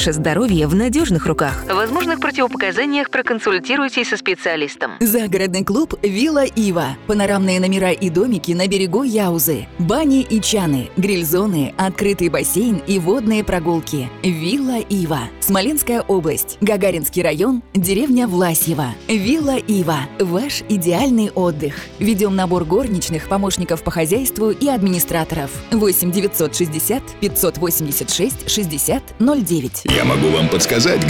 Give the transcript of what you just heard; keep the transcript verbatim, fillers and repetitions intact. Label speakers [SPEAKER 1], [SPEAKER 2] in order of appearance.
[SPEAKER 1] Ваше здоровье в надежных руках. В возможных противопоказаниях проконсультируйтесь со специалистом.
[SPEAKER 2] Загородный клуб «Вилла Ива». Панорамные номера и домики на берегу Яузы. Бани и чаны, гриль-зоны, открытый бассейн и водные прогулки. «Вилла Ива». Смоленская область. Гагаринский район. Деревня Власьево. «Вилла Ива». Ваш идеальный отдых. Ведем набор горничных, помощников по хозяйству и администраторов. восемь девятьсот шестьдесят пятьсот восемьдесят шесть шестьдесят ноль девять.
[SPEAKER 3] Я могу вам подсказать,